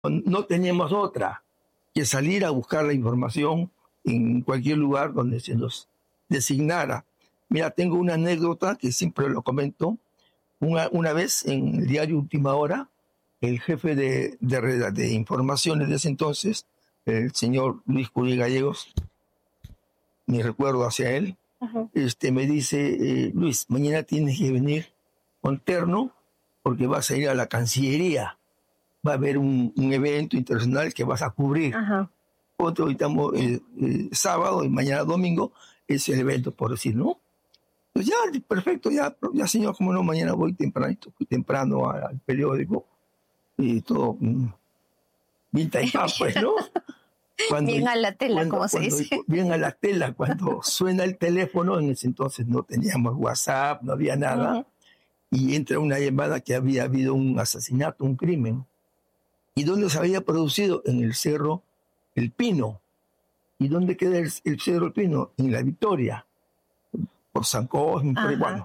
no teníamos otra que salir a buscar la información en cualquier lugar donde se nos designara. Mira, tengo una anécdota que siempre lo comento. Una vez en el diario Última Hora, el jefe de informaciones de ese entonces, el señor Luis Curí Gallegos, mi recuerdo hacia él, me dice, Luis, mañana tienes que venir con terno porque vas a ir a la Cancillería. Va a haber un evento internacional que vas a cubrir. Otro, estamos sábado y mañana domingo, es el evento, por decir, ¿no? Pues ya, perfecto, ya señor, como no, mañana voy temprano al periódico y todo bien taipado, pues, ¿no? Bien a la tela, como se dice. Bien a la tela, cuando suena el teléfono, en ese entonces no teníamos WhatsApp, no había nada, y entra una llamada que había habido un asesinato, un crimen. ¿Y dónde se había producido? En el Cerro El Pino. ¿Y dónde queda el Cerro El Pino? En La Victoria, por San Cosme, por igual.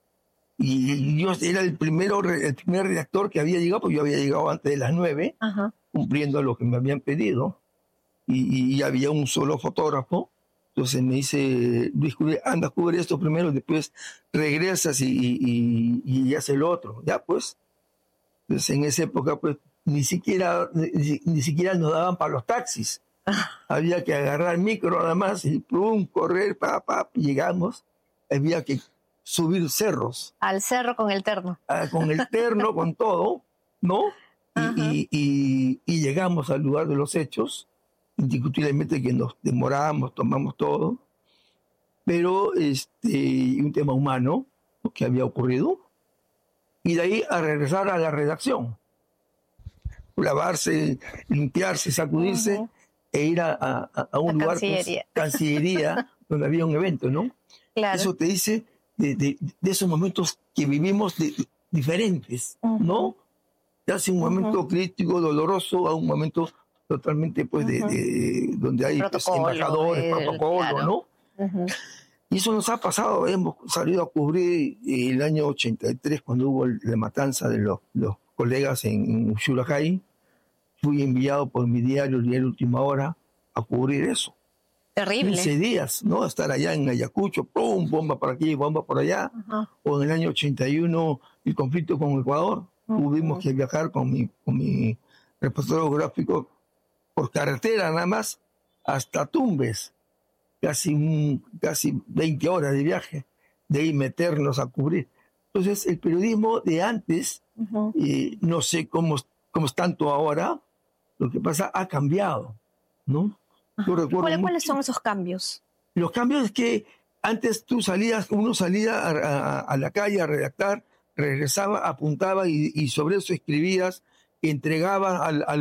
Y yo era el primer redactor que había llegado, porque yo había llegado antes de las 9, cumpliendo lo que me habían pedido, y había un solo fotógrafo. Entonces me dice, Luis, anda, cubre esto primero, después regresas y haces lo otro. Ya, pues. Entonces en esa época, pues, ni siquiera nos daban para los taxis. Había que agarrar micro nada más y correr, llegamos. Había que subir cerros. Al cerro con el terno. Con el terno, con todo, ¿no? Y llegamos al lugar de los hechos, indiscutiblemente que nos demorábamos, tomamos todo, pero un tema humano, ¿no?, que había ocurrido, y de ahí a regresar a la redacción. Lavarse, limpiarse, sacudirse e ir a un lugar, Cancillería, donde había un evento, ¿no? Claro. Eso te dice de esos momentos que vivimos diferentes, ¿no? De hace un momento crítico, doloroso, a un momento totalmente, pues, donde hay embajadores, protocolo, claro, ¿no? Y eso nos ha pasado. Hemos salido a cubrir el año 83, cuando hubo la matanza de los colegas en Ushurajay. Fui enviado por mi diario, el diario Última Hora, a cubrir eso. Terrible. 15 días, ¿no? Estar allá en Ayacucho, ¡pum!, bomba por aquí, bomba por allá. O en el año 81, el conflicto con Ecuador. Tuvimos que viajar con mi reportero gráfico por carretera nada más hasta Tumbes. Casi 20 horas de viaje, de ahí meternos a cubrir. Entonces, el periodismo de antes, no sé cómo es tanto ahora, lo que pasa ha cambiado, ¿no? Yo recuerdo ¿Cuáles son esos cambios? Los cambios es que antes uno salía a la calle a redactar, regresaba, apuntaba y sobre eso escribías, entregaba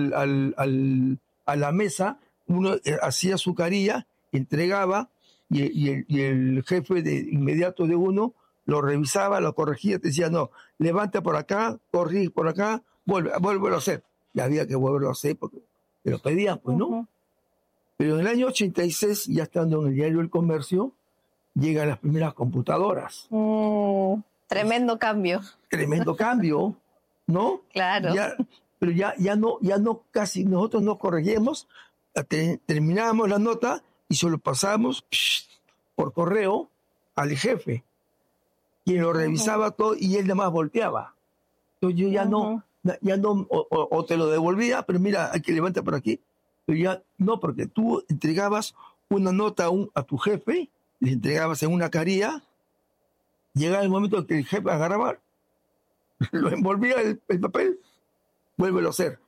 a la mesa, uno hacía su carilla, entregaba y el jefe inmediato de uno lo revisaba, lo corregía, te decía, no, levanta por acá, corrige por acá, vuelve a hacer. Y había que volverlo a hacer porque te lo pedían, pues, ¿no? Pero en el año 86, ya estando en el diario El Comercio, llegan las primeras computadoras. Tremendo cambio. Tremendo cambio, ¿no? Claro. Pero ya no, casi nosotros no corregíamos, terminábamos la nota y se lo pasábamos por correo al jefe, quien lo revisaba todo y él nada más volteaba. Entonces yo ya no, o te lo devolvía, pero mira, hay que levantar por aquí. Pero ya no, porque tú entregabas una nota a tu jefe, le entregabas en una carilla, llegaba el momento en que el jefe agarraba, lo envolvía el papel, vuélvelo a hacer.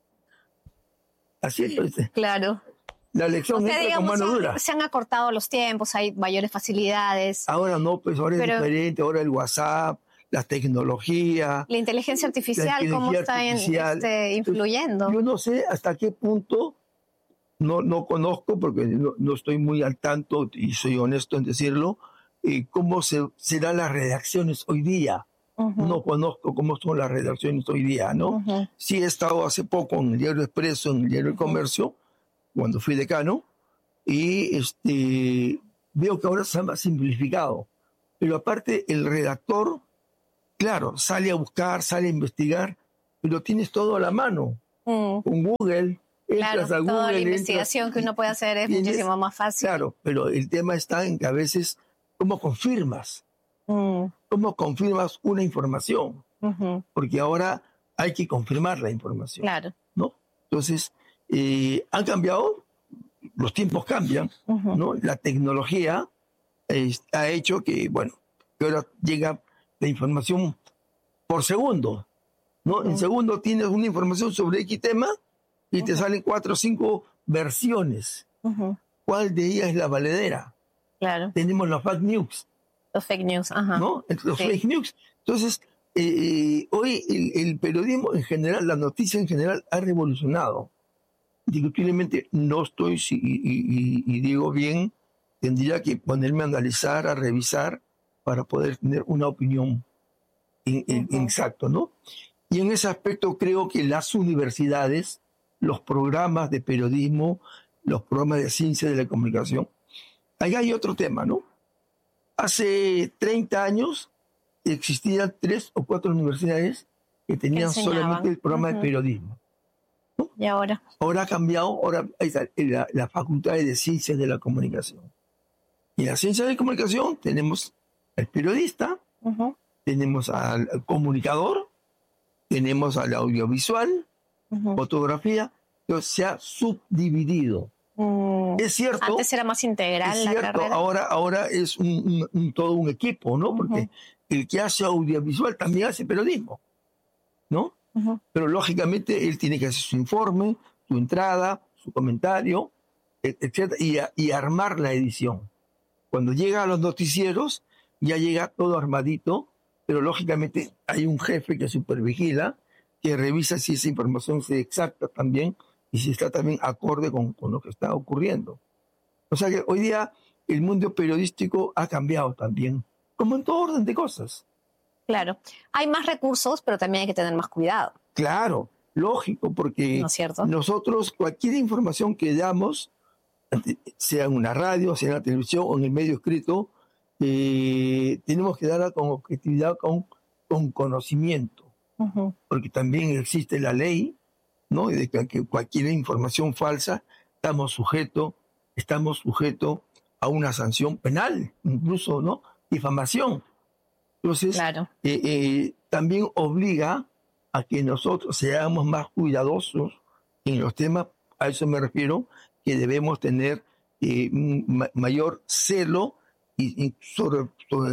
Así es. Claro. La lección entra con mano dura. Se han acortado los tiempos, hay mayores facilidades. Ahora no, pues ahora es diferente, ahora el WhatsApp, la tecnología. La inteligencia artificial, ¿cómo está influyendo? Entonces, yo no sé hasta qué punto, no conozco, porque no estoy muy al tanto, y soy honesto en decirlo, cómo serán las redacciones hoy día. No conozco cómo son las redacciones hoy día, ¿no? Sí he estado hace poco en el Diario Expreso, en el Diario El Comercio, cuando fui decano, y veo que ahora se ha simplificado. Pero aparte, el redactor, claro, sale a buscar, sale a investigar, pero tienes todo a la mano. Con Google, entras a Google. Toda la investigación que uno puede hacer es muchísimo más fácil. Claro, pero el tema está en que a veces, ¿cómo confirmas? ¿Cómo confirmas una información? Porque ahora hay que confirmar la información. Claro. ¿No? Entonces, han cambiado, los tiempos cambian, ¿no? La tecnología ha hecho que, que ahora llega la información por segundo, ¿no? En segundo tienes una información sobre X tema y te salen 4 o 5 versiones. ¿Cuál de ellas es la valedera? Claro. Tenemos los fake news. Los fake news, ¿No? Los fake news. Entonces, hoy el periodismo en general, la noticia en general ha revolucionado. Indiscutiblemente no estoy, y digo bien, tendría que ponerme a analizar, a revisar, para poder tener una opinión exacta, ¿no? Y en ese aspecto creo que las universidades, los programas de periodismo, los programas de ciencia de la comunicación, ahí hay otro tema, ¿no? Hace 30 años existían 3 o 4 universidades que tenían solamente el programa de periodismo, ¿no? ¿Y ahora? Ahora ha cambiado, ahora hay la Facultad de Ciencias de la Comunicación. Y en la ciencia de la comunicación tenemos al periodista, tenemos al comunicador, tenemos al audiovisual, fotografía, entonces se ha subdividido. Es cierto. Antes era más integral la carrera. Ahora es todo un equipo, ¿no? Porque el que hace audiovisual también hace periodismo, ¿no? Pero lógicamente él tiene que hacer su informe, su entrada, su comentario, etcétera, y armar la edición. Cuando llega a los noticieros, ya llega todo armadito, pero lógicamente hay un jefe que supervigila, que revisa si esa información es exacta también y si está también acorde con lo que está ocurriendo. O sea que hoy día el mundo periodístico ha cambiado también, como en todo orden de cosas. Claro. Hay más recursos, pero también hay que tener más cuidado. Claro, lógico, porque ¿no es cierto? Nosotros cualquier información que damos, sea en una radio, sea en la televisión o en el medio escrito, tenemos que darla con objetividad, con conocimiento, porque también existe la ley, ¿no? De que cualquier información falsa estamos sujetos a una sanción penal, incluso, ¿no? Difamación. Entonces, claro. También obliga a que nosotros seamos más cuidadosos en los temas, a eso me refiero, que debemos tener mayor celo y sobre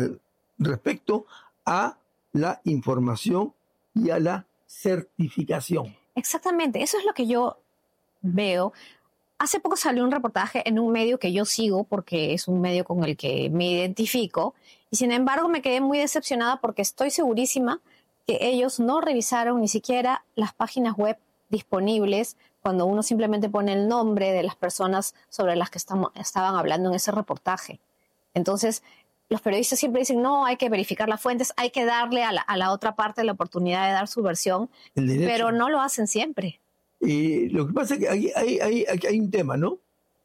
respecto a la información y a la certificación. Exactamente, eso es lo que yo veo. Hace poco salió un reportaje en un medio que yo sigo porque es un medio con el que me identifico y sin embargo me quedé muy decepcionada porque estoy segurísima que ellos no revisaron ni siquiera las páginas web disponibles cuando uno simplemente pone el nombre de las personas sobre las que estaban hablando en ese reportaje. Entonces, los periodistas siempre dicen, no, hay que verificar las fuentes, hay que darle a la otra parte la oportunidad de dar su versión, pero no lo hacen siempre. Lo que pasa es que hay un tema, ¿no?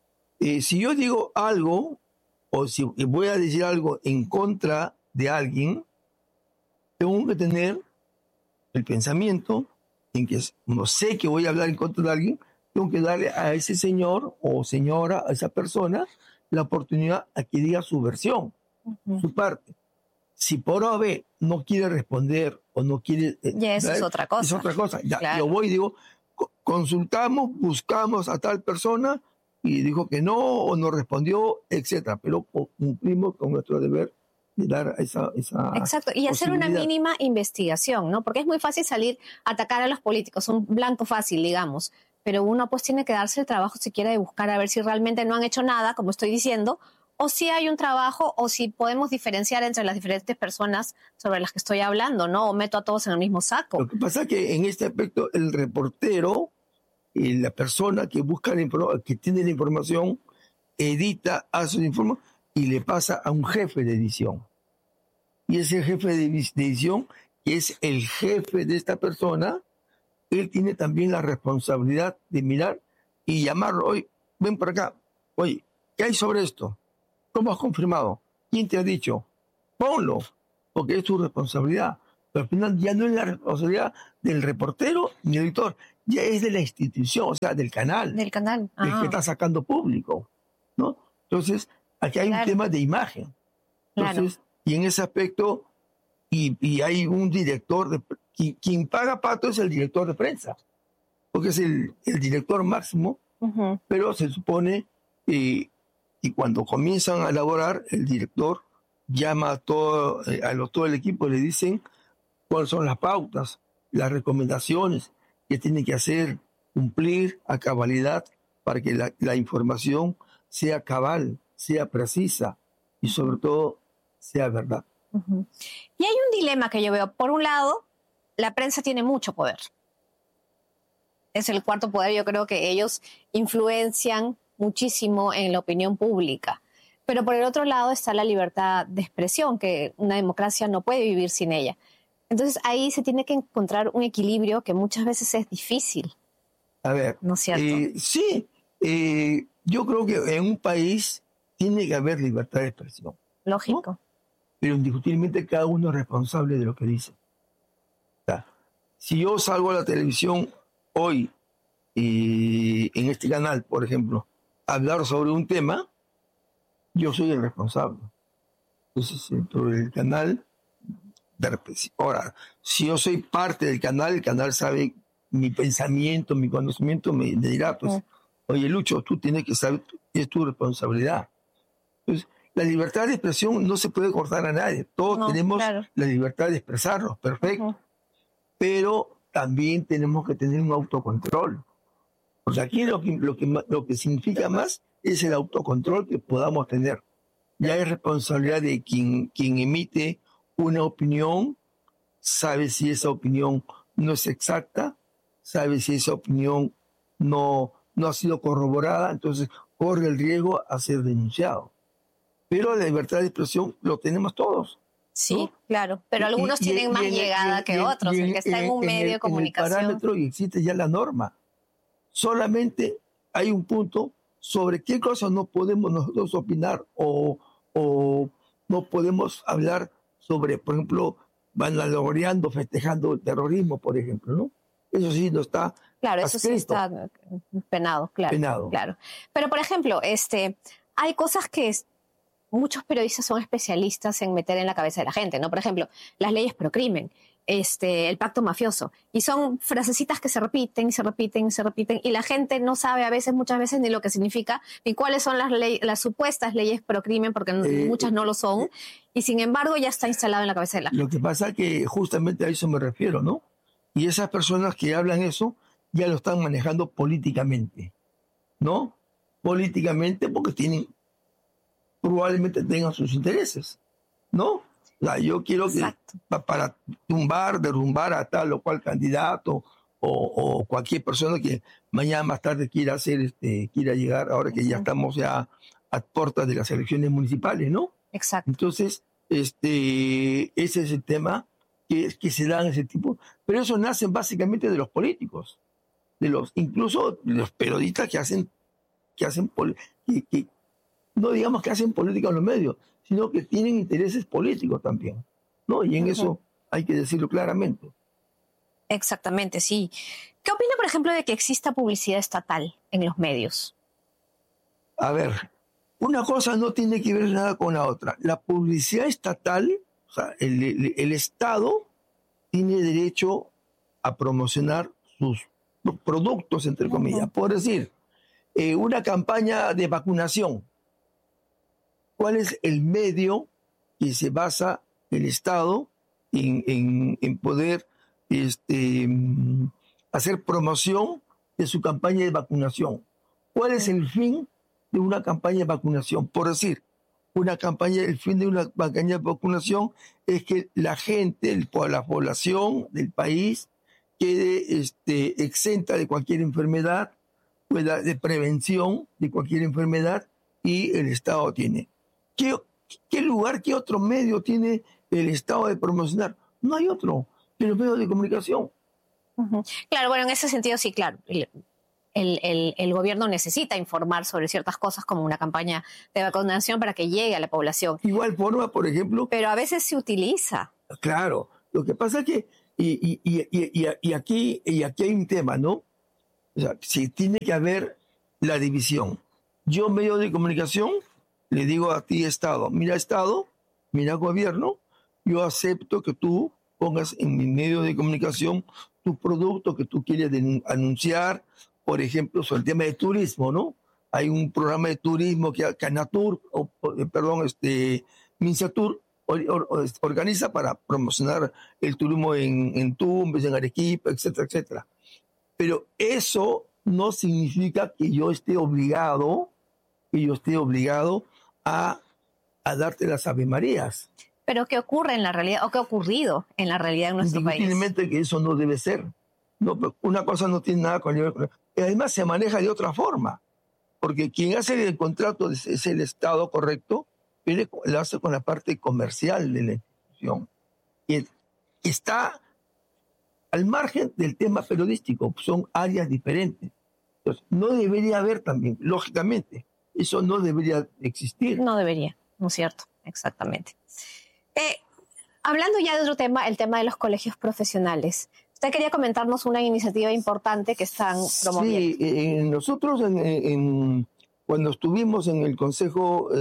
Si yo digo algo, o si voy a decir algo en contra de alguien, tengo que tener el pensamiento en que no sé que voy a hablar en contra de alguien, tengo que darle a ese señor o señora, a esa persona, la oportunidad a que diga su versión, su parte. Si por A o B no quiere responder o no quiere... ya eso es otra cosa. Es otra cosa. Ya, claro. Yo voy y digo, consultamos, buscamos a tal persona y dijo que no o no respondió, etcétera. Pero cumplimos con nuestro deber de dar esa exacto, y hacer una mínima investigación, ¿no? Porque es muy fácil salir a atacar a los políticos, un blanco fácil, digamos. Pero uno pues tiene que darse el trabajo siquiera de buscar a ver si realmente no han hecho nada, como estoy diciendo, o si hay un trabajo, o si podemos diferenciar entre las diferentes personas sobre las que estoy hablando, ¿no? O meto a todos en el mismo saco. Lo que pasa es que en este aspecto el reportero, la persona que busca que tiene la información, edita, hace el informe y le pasa a un jefe de edición. Y ese jefe de edición, que es el jefe de esta persona, él tiene también la responsabilidad de mirar y llamarlo. Oye, ven por acá. Oye, ¿qué hay sobre esto? ¿Cómo has confirmado? ¿Quién te ha dicho? Ponlo, porque es tu responsabilidad. Pero al final ya no es la responsabilidad del reportero ni del editor, ya es de la institución, o sea, del canal, Del canal. del que está sacando público, ¿no? Entonces, aquí hay un tema de imagen. Entonces, y en ese aspecto, y hay un director, quien paga pato es el director de prensa, porque es el director máximo, pero se supone, y cuando comienzan a elaborar, el director llama a todo el equipo y le dicen cuáles son las pautas, las recomendaciones que tienen que hacer, cumplir a cabalidad para que la información sea cabal, sea precisa y sobre todo sea verdad. Y hay un dilema que yo veo. Por un lado, la prensa tiene mucho poder. Es el cuarto poder. Yo creo que ellos influencian muchísimo en la opinión pública. Pero por el otro lado está la libertad de expresión, que una democracia no puede vivir sin ella. Entonces ahí se tiene que encontrar un equilibrio que muchas veces es difícil. A ver, ¿no es cierto? Sí, yo creo que en un país tiene que haber libertad de expresión. Lógico. ¿No? Pero indiscutiblemente cada uno es responsable de lo que dice. O sea, si yo salgo a la televisión hoy, en este canal, por ejemplo, a hablar sobre un tema, yo soy el responsable. Entonces, dentro del canal, ahora, si yo soy parte del canal, el canal sabe mi pensamiento, mi conocimiento, me dirá, pues, oye, Lucho, tú tienes que saber, es tu responsabilidad. Entonces, la libertad de expresión no se puede cortar a nadie. Todos tenemos la libertad de expresarnos, perfecto. Pero también tenemos que tener un autocontrol. Porque aquí lo que significa más es el autocontrol que podamos tener. Ya es responsabilidad de quien emite una opinión, sabe si esa opinión no es exacta, sabe si esa opinión no ha sido corroborada, entonces corre el riesgo a ser denunciado. Pero la libertad de expresión lo tenemos todos. Sí, ¿no? Claro, pero algunos tienen más llegada que otros, el que está en un medio de comunicación. En el parámetro y existe ya la norma. Solamente hay un punto sobre qué cosas no podemos nosotros opinar o no podemos hablar sobre, por ejemplo, vanagloriando, festejando el terrorismo, por ejemplo, ¿no? Eso sí no está. Claro, eso sí está penado, claro. Claro. Pero, por ejemplo, hay cosas que muchos periodistas son especialistas en meter en la cabeza de la gente, ¿no? Por ejemplo, las leyes pro crimen, el pacto mafioso, y son frasecitas que se repiten y se repiten y se repiten, y la gente no sabe muchas veces ni lo que significa, ni cuáles son las supuestas leyes pro crimen, porque muchas no lo son, y sin embargo ya está instalado en la cabeza de la gente. Lo que pasa es que justamente a eso me refiero, ¿no? Y esas personas que hablan eso ya lo están manejando políticamente, ¿no? Políticamente porque probablemente tengan sus intereses, ¿no? O sea, yo quiero que para derrumbar a tal o cual candidato o cualquier persona que mañana más tarde quiera llegar, ahora que ya estamos ya a puertas de las elecciones municipales, ¿no? Exacto. Entonces, ese es el tema que se dan ese tipo, pero eso nace básicamente de los políticos, incluso de los periodistas que no digamos que hacen política en los medios, sino que tienen intereses políticos también, ¿no? Y en eso hay que decirlo claramente. Exactamente, sí. ¿Qué opina, por ejemplo, de que exista publicidad estatal en los medios? A ver, una cosa no tiene que ver nada con la otra. La publicidad estatal, o sea, el Estado tiene derecho a promocionar sus productos, entre comillas. Por decir, una campaña de vacunación. ¿Cuál es el medio que se basa el Estado en poder hacer promoción de su campaña de vacunación? ¿Cuál es el fin de una campaña de vacunación? Por decir, el fin de una campaña de vacunación es que la gente, la población del país quede exenta de cualquier enfermedad, de prevención de cualquier enfermedad, y el Estado tiene. ¿Qué lugar, qué otro medio tiene el Estado de promocionar? No hay otro que los medios de comunicación. Claro, bueno, en ese sentido sí, claro. El gobierno necesita informar sobre ciertas cosas como una campaña de vacunación para que llegue a la población. Igual forma, por ejemplo. Pero a veces se utiliza. Claro, lo que pasa es que, y aquí hay un tema, ¿no? O sea, si tiene que haber la división. Yo, medio de comunicación, le digo a ti, Estado, mira gobierno, yo acepto que tú pongas en mi medio de comunicación tu producto que tú quieres anunciar, por ejemplo, sobre el tema de turismo, ¿no? Hay un programa de turismo que Canatur, Minsatur organiza para promocionar el turismo en Tumbes, en Arequipa, etcétera, etcétera. Pero eso no significa que yo esté obligado a darte las Ave Marías. Pero ¿qué ocurre en la realidad o qué ha ocurrido en la realidad en nuestro país? Indiscutiblemente que eso no debe ser. No, una cosa no tiene nada con el otro. Y además se maneja de otra forma, porque quien hace el contrato es el Estado, correcto, pero lo hace con la parte comercial de la institución. Y está al margen del tema periodístico, son áreas diferentes. Entonces, no debería haber también, lógicamente, eso no debería existir. No debería, ¿no es cierto? Exactamente. Hablando ya de otro tema, el tema de los colegios profesionales. Usted quería comentarnos una iniciativa importante que están promoviendo. Sí, nosotros cuando estuvimos en el Consejo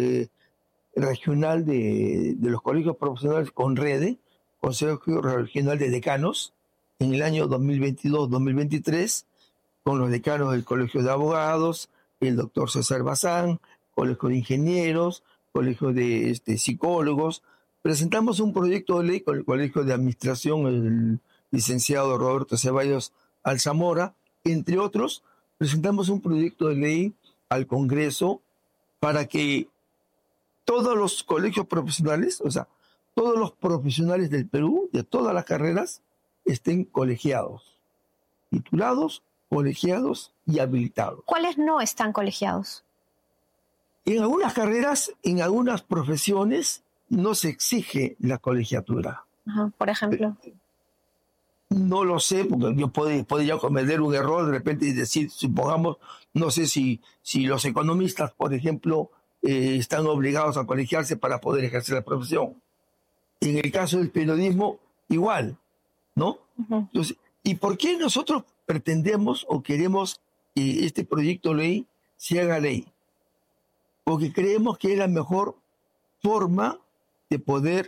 Regional de los Colegios Profesionales con REDE, Consejo Regional de Decanos, en el año 2022-2023, con los decanos del Colegio de Abogados, el doctor César Bazán, Colegio de Ingenieros, Colegio de Psicólogos, presentamos un proyecto de ley con el Colegio de Administración, el licenciado Roberto Ceballos Alzamora, entre otros, presentamos un proyecto de ley al Congreso para que todos los colegios profesionales, o sea, todos los profesionales del Perú, de todas las carreras, estén colegiados, titulados, colegiados y habilitados. ¿Cuáles no están colegiados? En algunas carreras, en algunas profesiones, no se exige la colegiatura. Ajá, por ejemplo. No lo sé, porque yo podría cometer un error de repente y decir, supongamos, no sé si los economistas, por ejemplo, están obligados a colegiarse para poder ejercer la profesión. En el caso del periodismo, igual, ¿no? Uh-huh. Entonces, ¿y por qué nosotros pretendemos o queremos que este proyecto de ley se haga ley? Porque creemos que es la mejor forma de poder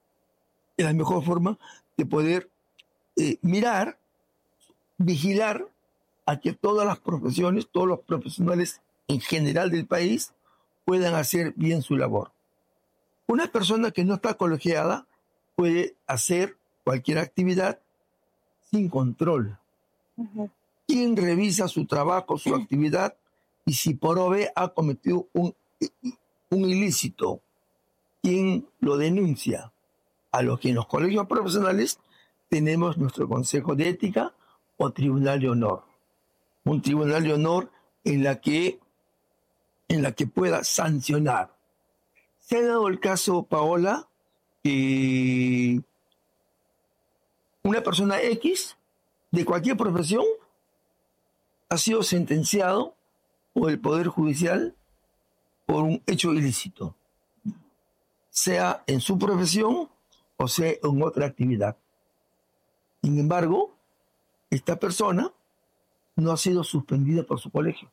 mirar, vigilar a que todas las profesiones, todos los profesionales en general del país puedan hacer bien su labor. Una persona que no está colegiada puede hacer cualquier actividad sin control. Uh-huh. ¿Quién revisa su trabajo, su actividad? Y si por OB ha cometido un ilícito, ¿quién lo denuncia? A los que en los colegios profesionales tenemos nuestro Consejo de Ética o Tribunal de Honor. Un Tribunal de Honor en la que pueda sancionar. Se ha dado el caso, Paola, que una persona X de cualquier profesión ha sido sentenciado por el Poder Judicial por un hecho ilícito, sea en su profesión o sea en otra actividad. Sin embargo, esta persona no ha sido suspendida por su colegio.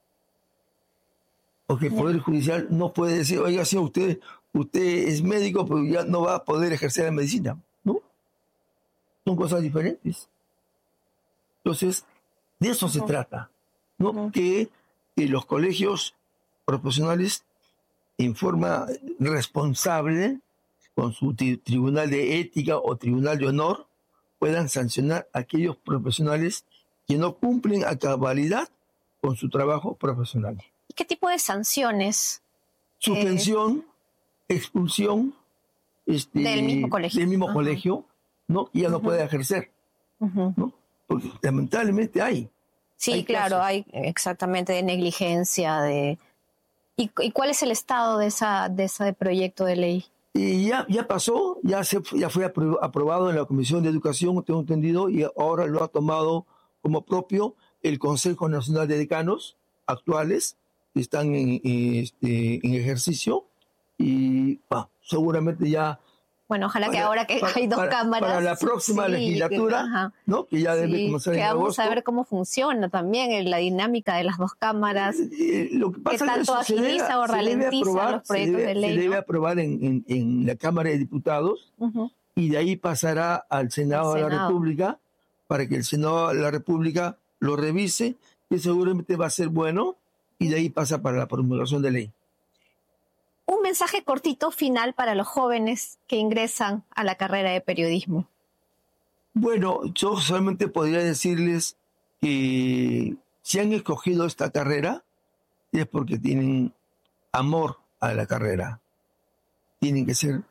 Porque el Poder Judicial no puede decir, oiga, si usted es médico, pero ya no va a poder ejercer la medicina, ¿no? Son cosas diferentes. Entonces, de eso se trata, ¿no? Que los colegios profesionales, en forma responsable, con su tribunal de ética o tribunal de honor, puedan sancionar a aquellos profesionales que no cumplen a cabalidad con su trabajo profesional. ¿Y qué tipo de sanciones? Suspensión, expulsión del mismo colegio, ¿no? Y ya no puede ejercer, ¿no? Porque lamentablemente hay. Sí, claro, casos. Hay exactamente de negligencia, ¿Y cuál es el estado de ese proyecto de ley? Y ya pasó, ya fue aprobado en la Comisión de Educación, tengo entendido, y ahora lo ha tomado como propio el Consejo Nacional de Decanos actuales, que están en ejercicio, y seguramente ya Bueno, ojalá que ahora que hay dos cámaras. Para la próxima legislatura, ¿no? Que ya debe comenzar en agosto. Vamos a ver cómo funciona también la dinámica de las dos cámaras. Lo que pasa que tanto agiliza o ralentiza los proyectos de ley. Se debe aprobar en la Cámara de Diputados y de ahí pasará al Senado de la República para que el Senado de la República lo revise, que seguramente va a ser bueno, y de ahí pasa para la promulgación de ley. Un mensaje cortito final para los jóvenes que ingresan a la carrera de periodismo. Bueno, yo solamente podría decirles que si han escogido esta carrera es porque tienen amor a la carrera. Deben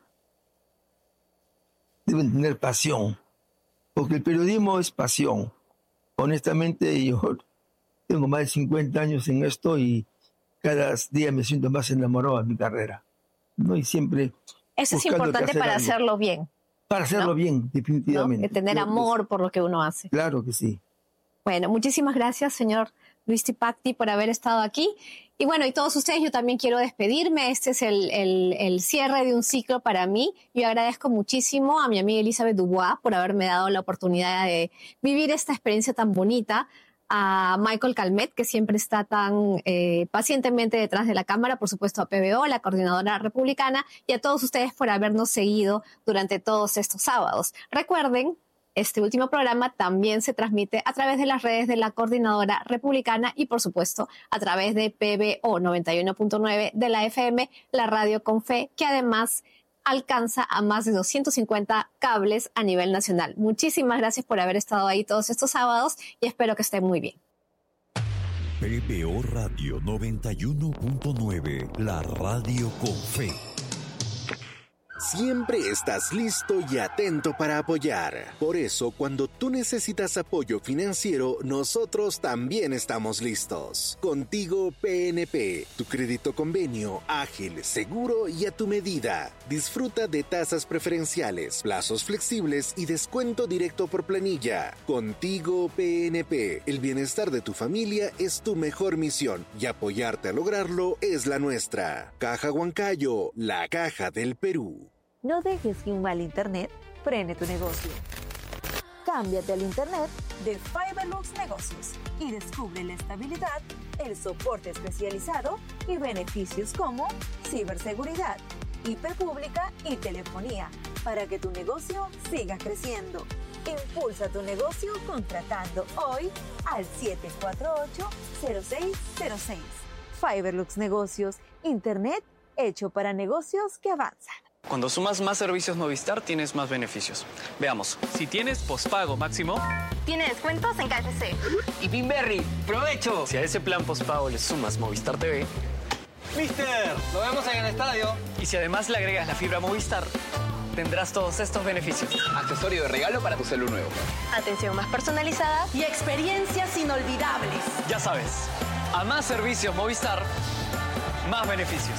tener pasión, porque el periodismo es pasión. Honestamente, yo tengo más de 50 años en esto y cada día me siento más enamorado de mi carrera, ¿no? Y siempre... Eso es importante para hacerlo bien. Para hacerlo bien, definitivamente. ¿No? De tener amor por lo que uno hace. Claro que sí. Bueno, muchísimas gracias, señor Luis Tipacti, por haber estado aquí. Y bueno, y todos ustedes, yo también quiero despedirme. Este es el cierre de un ciclo para mí. Yo agradezco muchísimo a mi amiga Elizabeth Dubois por haberme dado la oportunidad de vivir esta experiencia tan bonita. A Michael Calmet, que siempre está tan pacientemente detrás de la cámara, por supuesto a PBO, la coordinadora republicana, y a todos ustedes por habernos seguido durante todos estos sábados. Recuerden, este último programa también se transmite a través de las redes de la coordinadora republicana y, por supuesto, a través de PBO 91.9 de la FM, la radio con fe, que además alcanza a más de 250 cables a nivel nacional. Muchísimas gracias por haber estado ahí todos estos sábados y espero que estén muy bien. PBO Radio 91.9, la radio con fe. Siempre estás listo y atento para apoyar. Por eso, cuando tú necesitas apoyo financiero, nosotros también estamos listos. Contigo PNP, tu crédito convenio, ágil, seguro y a tu medida. Disfruta de tasas preferenciales, plazos flexibles y descuento directo por planilla. Contigo PNP, el bienestar de tu familia es tu mejor misión y apoyarte a lograrlo es la nuestra. Caja Huancayo, la caja del Perú. No dejes que un mal internet frene tu negocio. Cámbiate al internet de Fiberlux Negocios y descubre la estabilidad, el soporte especializado y beneficios como ciberseguridad, IP pública y telefonía para que tu negocio siga creciendo. Impulsa tu negocio contratando hoy al 748-0606. Fiberlux Negocios, internet hecho para negocios que avanzan. Cuando sumas más servicios Movistar, tienes más beneficios. Veamos. Si tienes pospago máximo, tiene descuentos en KFC. Y Pinberry, ¡provecho! Si a ese plan pospago le sumas Movistar TV, ¡Mister! ¡Lo vemos en el estadio! Y si además le agregas la fibra Movistar, tendrás todos estos beneficios. Accesorio de regalo para tu celu nuevo. Atención más personalizada y experiencias inolvidables. Ya sabes, a más servicios Movistar, más beneficios.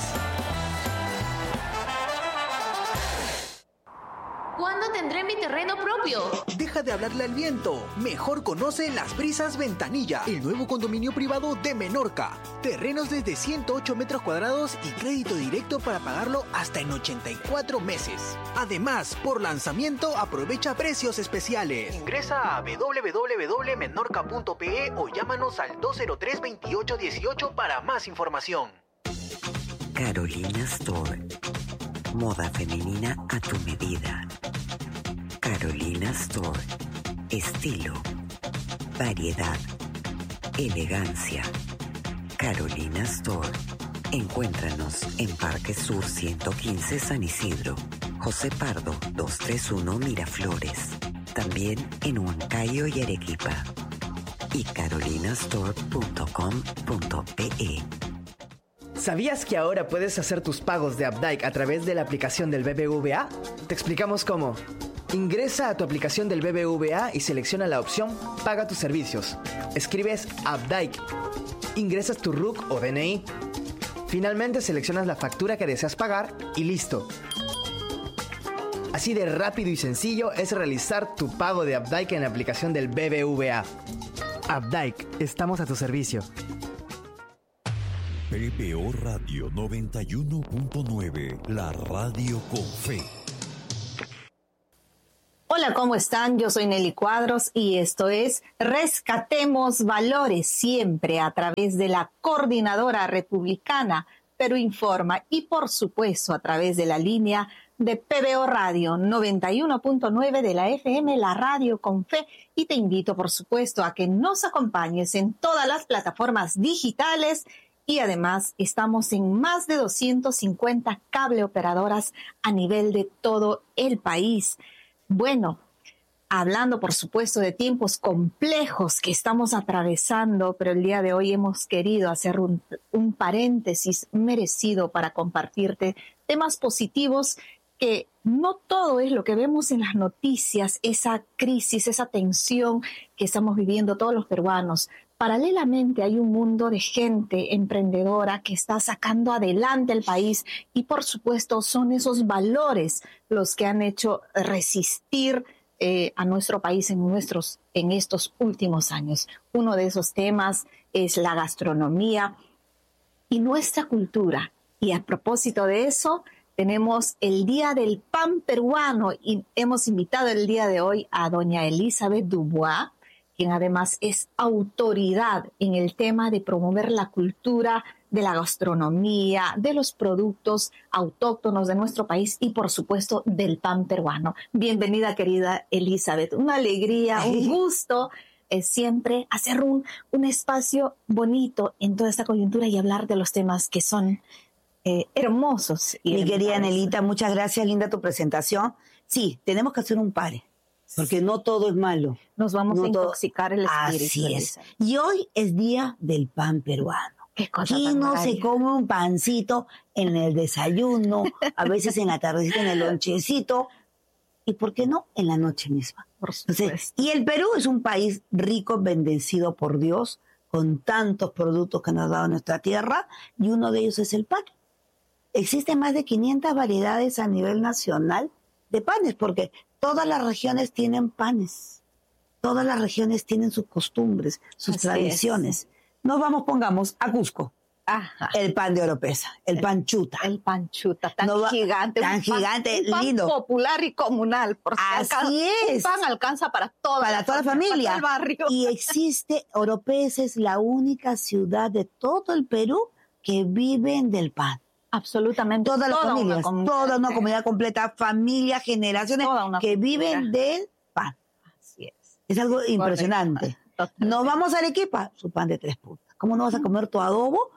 ¿Cuándo tendré mi terreno propio? Deja de hablarle al viento. Mejor conoce Las Brisas Ventanilla, el nuevo condominio privado de Menorca. Terrenos desde 108 metros cuadrados y crédito directo para pagarlo hasta en 84 meses. Además, por lanzamiento, aprovecha precios especiales. Ingresa a www.menorca.pe o llámanos al 203-2818 para más información. Carolina Store. Moda femenina a tu medida. Carolina Store. Estilo, variedad, elegancia. Carolina Store. Encuéntranos en Parque Sur 115 San Isidro, José Pardo 231 Miraflores. También en Huancayo y Arequipa. Y carolinastore.com.pe. ¿Sabías que ahora puedes hacer tus pagos de Updike a través de la aplicación del BBVA? Te explicamos cómo. Ingresa a tu aplicación del BBVA y selecciona la opción Paga tus servicios. Escribes Updike. Ingresas tu RUC o DNI. Finalmente seleccionas la factura que deseas pagar y listo. Así de rápido y sencillo es realizar tu pago de Updike en la aplicación del BBVA. Updike, estamos a tu servicio. PBO Radio 91.9, la radio con fe. Hola, ¿cómo están? Yo soy Nelly Cuadros y esto es Rescatemos Valores, siempre a través de la Coordinadora Republicana Perú Informa y por supuesto a través de la línea de PBO Radio 91.9 de la FM, la radio con fe, y te invito por supuesto a que nos acompañes en todas las plataformas digitales y además estamos en más de 250 cable operadoras a nivel de todo el país. Bueno, hablando por supuesto de tiempos complejos que estamos atravesando, pero el día de hoy hemos querido hacer un paréntesis merecido para compartirte temas positivos, que no todo es lo que vemos en las noticias, esa crisis, esa tensión que estamos viviendo todos los peruanos. Paralelamente hay un mundo de gente emprendedora que está sacando adelante el país y por supuesto son esos valores los que han hecho resistir a nuestro país en estos últimos años. Uno de esos temas es la gastronomía y nuestra cultura. Y a propósito de eso, tenemos el Día del Pan Peruano y hemos invitado el día de hoy a doña Elizabeth Dubois, quien además es autoridad en el tema de promover la cultura de la gastronomía, de los productos autóctonos de nuestro país y, por supuesto, del pan peruano. Bienvenida, querida Elizabeth. Una alegría, un gusto siempre hacer un espacio bonito en toda esta coyuntura y hablar de los temas que son hermosos. Mi querida Nelita, muchas gracias, linda tu presentación. Sí, tenemos que hacer un pare, porque no todo es malo. Nos vamos a intoxicar el espíritu. Así es. Y hoy es Día del Pan Peruano. ¿Quién no se come un pancito en el desayuno, a veces en la tardecita en el lonchecito, y por qué no en la noche misma? Entonces, y el Perú es un país rico, bendecido por Dios, con tantos productos que nos ha dado nuestra tierra, y uno de ellos es el pan. Existen más de 500 variedades a nivel nacional de panes, porque todas las regiones tienen panes, todas las regiones tienen sus costumbres, sus tradiciones. Nos pongamos a Cusco. Ajá. El pan de Oropesa, el pan chuta. El pan chuta, tan gigante. Tan gigante, un pan lindo. Popular y comunal. Porque así es. Un pan alcanza para toda la familia. Para el barrio. Y existe, Oropesa es la única ciudad de todo el Perú que viven del pan. Absolutamente. Todas las familias, toda una comunidad completa, familias, generaciones que viven del pan. Así es. Es algo impresionante. Nos vamos a Arequipa, su pan de 3 puntas. ¿Cómo no vas a comer tu adobo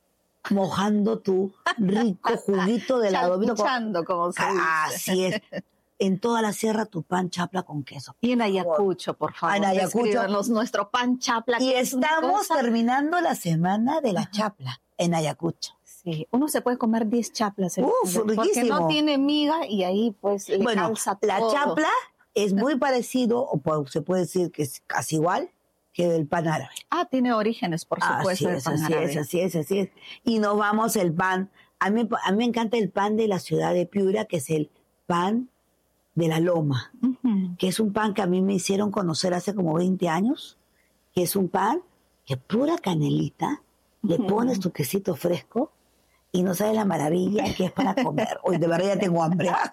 mojando tu rico juguito del adobito? Como se dice. Así es. En toda la sierra tu pan chapla con queso. Y en Ayacucho, por favor. En Ayacucho. Nuestro pan chapla. Y estamos terminando la semana de la chapla en Ayacucho. Sí, uno se puede comer 10 chaplas. Riquísimo. Porque no tiene miga y ahí pues le calza todo. La chapla es muy parecido, o se puede decir que es casi igual, que el pan árabe. Tiene orígenes, por supuesto. Así es. Y nos vamos el pan. A mí me encanta el pan de la ciudad de Piura, que es el pan de la Loma, que es un pan que a mí me hicieron conocer hace como 20 años, que es un pan que pura canelita, le pones tu quesito fresco, y no sabes la maravilla que es para comer. Hoy de verdad ya tengo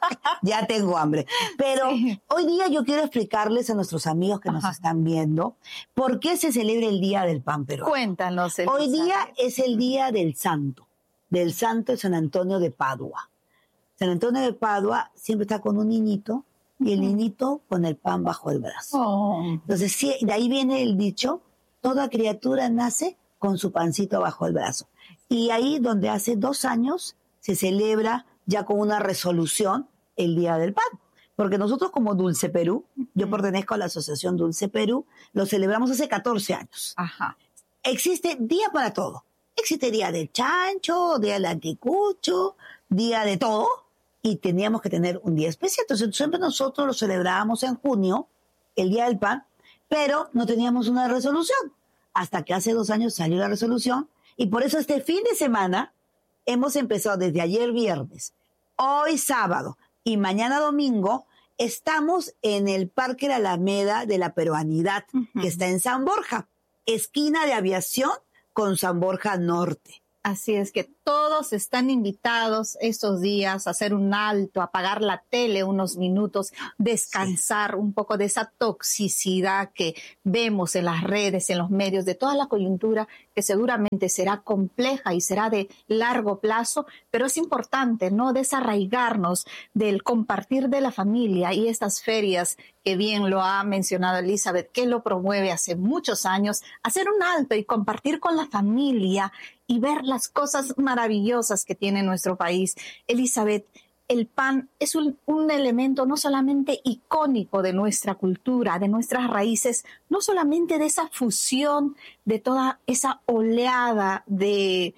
hambre. Pero hoy día yo quiero explicarles a nuestros amigos que nos están viendo por qué se celebra el Día del Pan Peruano. Cuéntanos. Hoy día es el Día del Santo de San Antonio de Padua. San Antonio de Padua siempre está con un niñito y el niñito con el pan bajo el brazo. Entonces, sí, de ahí viene el dicho, toda criatura nace con su pancito bajo el brazo. Y ahí donde hace 2 años se celebra ya con una resolución el Día del Pan. Porque nosotros como Dulce Perú, yo pertenezco a la Asociación Dulce Perú, lo celebramos hace 14 años. Existe día para todo. Existe día del chancho, día del anticucho, día de todo. Y teníamos que tener un día especial. Entonces siempre nosotros lo celebrábamos en junio, el Día del Pan, pero no teníamos una resolución. Hasta que hace 2 años salió la resolución. Y por eso este fin de semana hemos empezado desde ayer viernes, hoy sábado y mañana domingo, estamos en el Parque La Alameda de la Peruanidad, que está en San Borja, esquina de Aviación con San Borja Norte. Así es que Todos están invitados estos días a hacer un alto, a apagar la tele unos minutos, descansar un poco de esa toxicidad que vemos en las redes, en los medios, de toda la coyuntura que seguramente será compleja y será de largo plazo, pero es importante no desarraigarnos del compartir de la familia y estas ferias que bien lo ha mencionado Elizabeth, que lo promueve hace muchos años, hacer un alto y compartir con la familia y ver las cosas maravillosas que tiene nuestro país. Elizabeth, el pan es un elemento no solamente icónico de nuestra cultura, de nuestras raíces, no solamente de esa fusión, de toda esa oleada de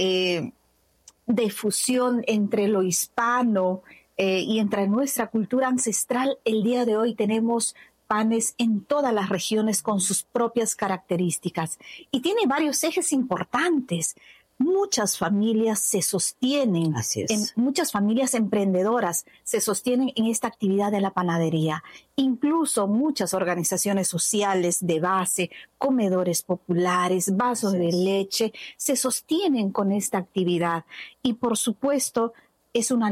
fusión entre lo hispano y entre nuestra cultura ancestral. El día de hoy tenemos panes en todas las regiones con sus propias características y tiene varios ejes importantes. Muchas familias se sostienen, muchas familias emprendedoras se sostienen en esta actividad de la panadería. Incluso muchas organizaciones sociales de base, comedores populares, vasos de leche, se sostienen con esta actividad. Y por supuesto, es un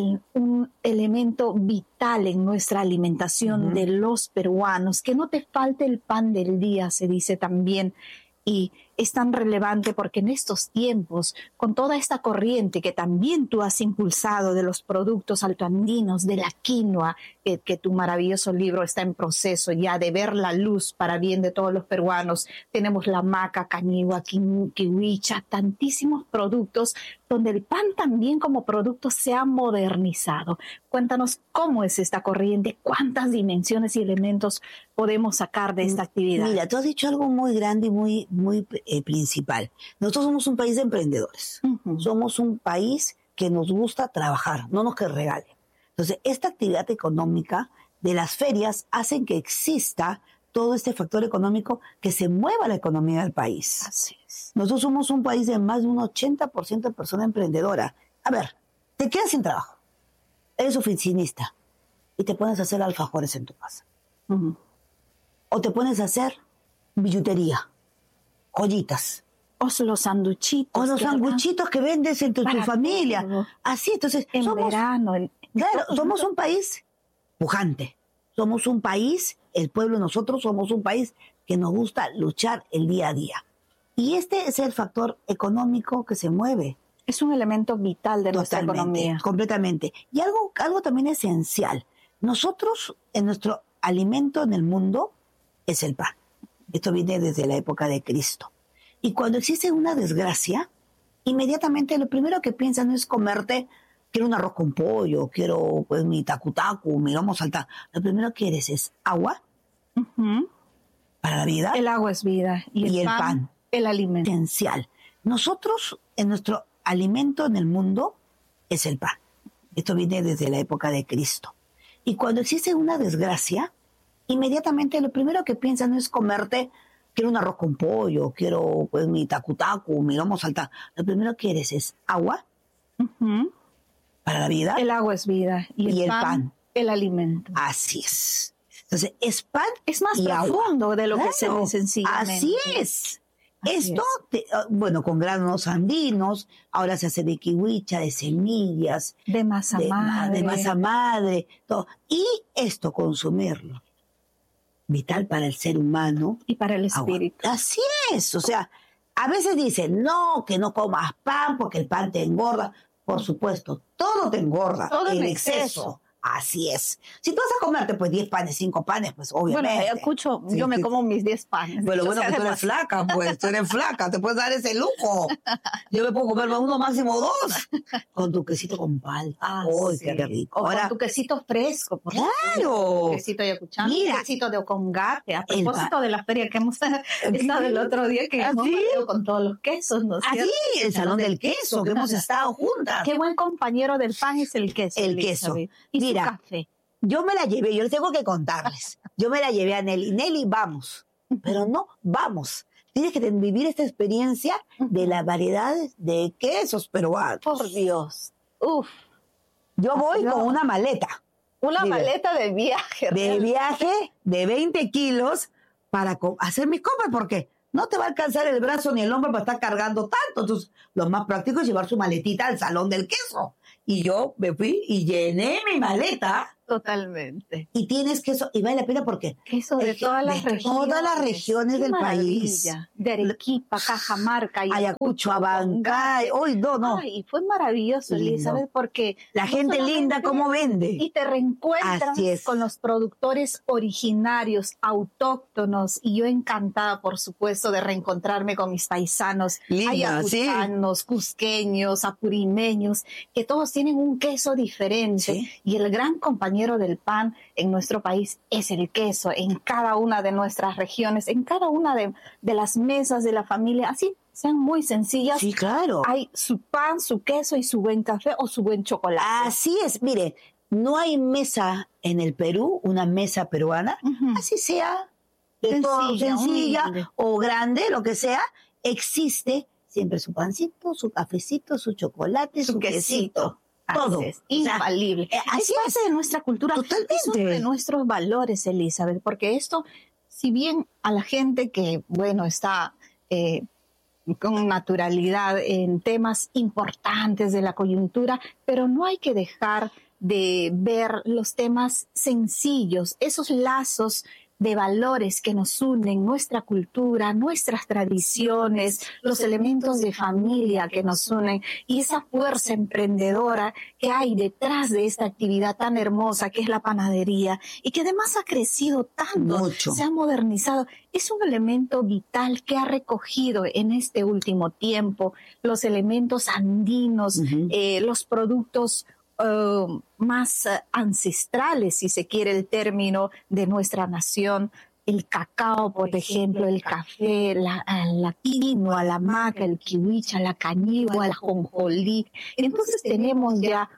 elemento vital en nuestra alimentación de los peruanos. Que no te falte el pan del día, se dice también. Y es tan relevante porque en estos tiempos, con toda esta corriente que también tú has impulsado de los productos altoandinos, de la quinoa, que tu maravilloso libro está en proceso ya de ver la luz para bien de todos los peruanos. Tenemos la maca, cañigua, kiwicha, tantísimos productos donde el pan también como producto se ha modernizado. Cuéntanos cómo es esta corriente, cuántas dimensiones y elementos podemos sacar de esta actividad. Mira, tú has dicho algo muy grande y muy principal. Nosotros somos un país de emprendedores. Somos un país que nos gusta trabajar, no nos que regalen. Entonces, esta actividad económica de las ferias hacen que exista todo este factor económico que se mueva la economía del país. Así es. Nosotros somos un país de más de un 80% de personas emprendedoras. A ver, te quedas sin trabajo, eres oficinista y te pones a hacer alfajores en tu casa. O te pones a hacer billutería, joyitas. O los sanduchitos. O los sanguchitos que vendes entre tu familia. Todo. Así, entonces, en verano. Claro, somos un país pujante. Somos un país, el pueblo, nosotros somos un país que nos gusta luchar el día a día. Y este es el factor económico que se mueve. Es un elemento vital de nuestra economía. Completamente. Y algo también esencial. Nosotros, en nuestro alimento en el mundo, es el pan. Esto viene desde la época de Cristo. Y cuando existe una desgracia, inmediatamente lo primero que piensas no es comerte, quiero un arroz con pollo, quiero pues mi tacu-tacu, mi lomo saltado. Lo primero que quieres es agua para la vida. El agua es vida. Y el pan, el alimento. Esencial. Nosotros, en nuestro alimento en el mundo, es el pan. Esto viene desde la época de Cristo. Y cuando existe una desgracia, inmediatamente lo primero que piensas no es comerte, quiero un arroz con pollo, quiero pues mi tacu-tacu, mi lomo saltado. Lo primero que quieres es agua para la vida. El agua es vida. Y el pan, el alimento. Así es. Entonces, es pan es más profundo agua de lo que se ve sencillamente. Así es. Esto, bueno, con granos andinos, ahora se hace de kiwicha, de semillas. De masa madre. De masa madre, todo. Y esto, consumirlo. Vital para el ser humano. Y para el espíritu. Agua. Así es. O sea, a veces dicen, no, que no comas pan porque el pan te engorda. Por supuesto, todo te engorda. Todo en exceso. exceso. Así es. Si tú vas a comerte pues 10 panes, 5 panes, pues obviamente. Bueno, yo me como mis 10 panes. Pero bueno, que tú eres flaca, pues, tú eres flaca, te puedes dar ese lujo. Yo me puedo comerme uno, máximo 2. Con tu quesito con palta. ¡Uy, qué rico! O ahora, con tu quesito fresco. ¡Claro! Quesito yacuchano, quesito de ocongate. A propósito de la feria que hemos estado el otro día, que hemos ido con todos los quesos, ¿no es cierto? Así, el salón del queso, que hemos estado juntas. Qué buen compañero del pan es el queso. El queso. Y mira, café. Yo me la llevé, yo les tengo que contarles. Yo me la llevé a Nelly. Nelly, vamos. Pero no, vamos. Tienes que vivir esta experiencia de la variedad de quesos peruanos. Por Dios. Uf. Yo voy con una maleta. Una maleta de viaje. De viaje de 20 kilos para hacer mis compras, porque no te va a alcanzar el brazo ni el hombro para estar cargando tanto. Entonces, lo más práctico es llevar su maletita al salón del queso. Y yo me fui y llené mi maleta. Totalmente. Y tienes queso, y vale la pena porque queso de todas las regiones del país. De Arequipa, Cajamarca, Ayacucho, Abancay. Hoy no. Ay, fue maravilloso, Elizabeth, porque la gente linda cómo vende. Y te reencuentras con los productores originarios, autóctonos, y yo encantada, por supuesto, de reencontrarme con mis paisanos ayacuchanos, cusqueños, apurimeños, que todos tienen un queso diferente, y el gran compañero del pan en nuestro país es el queso, en cada una de nuestras regiones, en cada una de las mesas de la familia, así sean muy sencillas. Sí, claro. Hay su pan, su queso y su buen café o su buen chocolate. Así es, mire, no hay mesa en el Perú, una mesa peruana, así sea sencilla o grande, lo que sea, existe siempre su pancito, su cafecito, su chocolate, su quesito. Todo. Es infalible. Así es parte de nuestra cultura. Totalmente. Es uno de nuestros valores, Elizabeth, porque esto, si bien a la gente que, está con naturalidad en temas importantes de la coyuntura, pero no hay que dejar de ver los temas sencillos, esos lazos de valores que nos unen, nuestra cultura, nuestras tradiciones, los elementos de familia que nos unen y esa fuerza emprendedora que hay detrás de esta actividad tan hermosa que es la panadería y que además ha crecido tanto, mucho. Se ha modernizado. Es un elemento vital que ha recogido en este último tiempo los elementos andinos, los productos más ancestrales, si se quiere el término, de nuestra nación, el cacao, por ejemplo, el café, la quinoa, la maca, el kiwicha, la cañigua, la jonjolí. Entonces tenemos ya